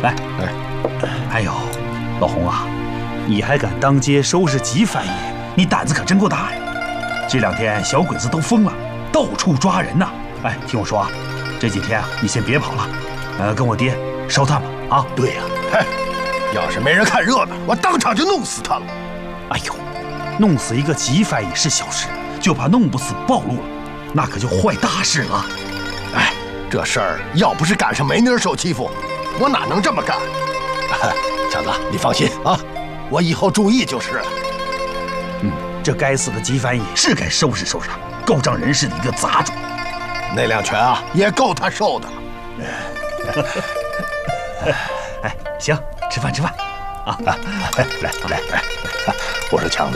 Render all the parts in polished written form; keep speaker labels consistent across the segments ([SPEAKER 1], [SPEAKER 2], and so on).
[SPEAKER 1] 来，哎呦，老洪啊，你还敢当街收拾吉翻译，你胆子可真够大呀！这2天小鬼子都疯了，到处抓人呐。哎，听我说啊，这几天啊，你先别跑了，跟我爹烧炭吧啊！
[SPEAKER 2] 对呀，嘿，要是没人看热闹，我当场就弄死他了。
[SPEAKER 1] 哎呦，弄死一个吉翻译是小事，就怕弄不死暴露了，那可就坏大事了。
[SPEAKER 2] 哎，这事儿要不是赶上梅妮受欺负，我哪能这么干？强子，你放心啊，我以后注意就是了。
[SPEAKER 1] 这该死的吉翻译是该收拾收拾他，够仗人势的一个杂种。
[SPEAKER 2] 那2拳啊，也够他受的了。
[SPEAKER 1] 哎，行，吃饭啊！
[SPEAKER 2] 来，我说强子，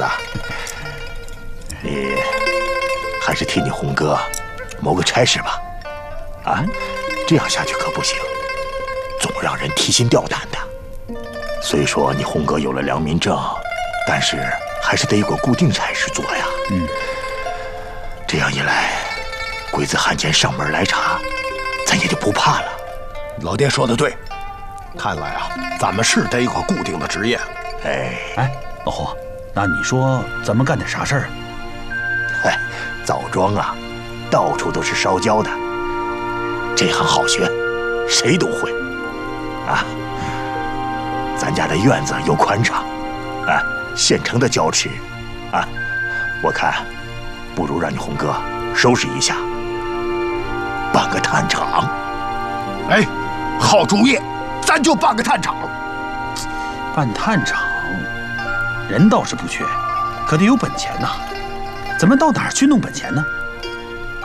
[SPEAKER 2] 你还是替你洪哥谋个差事吧。啊，这样下去可不行，总让人提心吊胆的。虽说你洪哥有了良民证，但是还是得有个固定差事做呀。这样一来，鬼子汉奸上门来查，咱也就不怕了。老爹说的对，看来啊，咱们是得有个固定的职业。
[SPEAKER 1] 哎，老洪，那你说咱们干点啥事儿啊？
[SPEAKER 2] 哎，枣庄啊，到处都是烧焦的，这行好学，谁都会啊。咱家的院子又宽敞，啊，现成的胶池，啊，我看不如让你洪哥收拾一下，办个炭厂。哎，好主意，咱就办个炭厂。
[SPEAKER 1] 办炭厂，人倒是不缺，可得有本钱呐。咱们到哪儿去弄本钱呢？